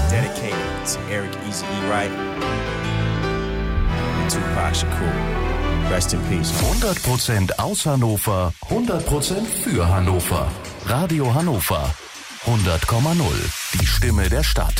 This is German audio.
dedicated to Eric Easy E. Wright and Tupac Shakur. Rest in peace. 100% aus Hannover, 100% für Hannover. Radio Hannover 100,0. Die Stimme der Stadt.